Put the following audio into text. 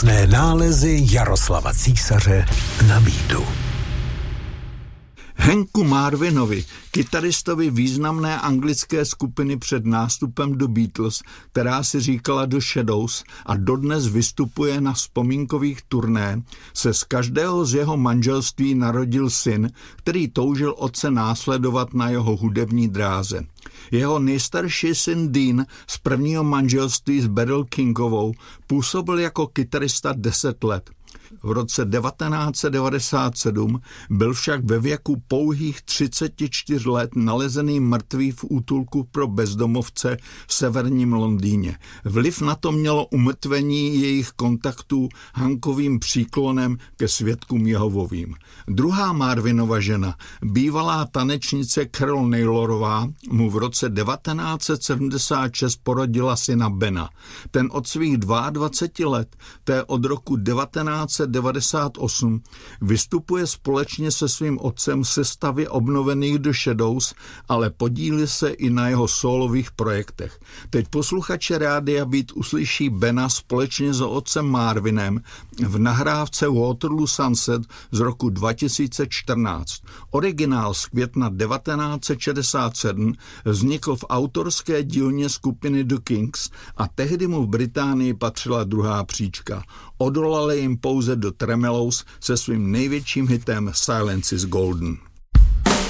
Krásné nálezy Jaroslava Císaře na beatu. Hanku Marvinovi, kytaristovi významné anglické skupiny před nástupem do Beatles, která si říkala The Shadows a dodnes vystupuje na vzpomínkových turné, se z každého z jeho manželství narodil syn, který toužil otce následovat na jeho hudební dráze. Jeho nejstarší syn Dean z prvního manželství s Beryl Kingovou působil jako kytarista 10 let. V roce 1997 byl však ve věku pouhých 34 let nalezený mrtvý v útulku pro bezdomovce v severním Londýně. Vliv na to mělo umrtvení jejich kontaktů Hankovým příklonem ke svědkům Jehovovým. Druhá Marvinova žena, bývalá tanečnice Carol Naylorová, mu v roce 1976 porodila syna Bena. Ten od svých 22 let, té od roku 1998, vystupuje společně se svým otcem v sestavě obnovených The Shadows, ale podílí se i na jeho sólových projektech. Teď posluchače Rádia Beat uslyší Bena společně s otcem Marvinem v nahrávce Waterloo Sunset z roku 2014. Originál z května 1967 vznikl v autorské dílně skupiny The Kings a tehdy mu v Británii patřila druhá příčka. Odolali jim pouze The Tremelows se svým největším hitem Silence is Golden.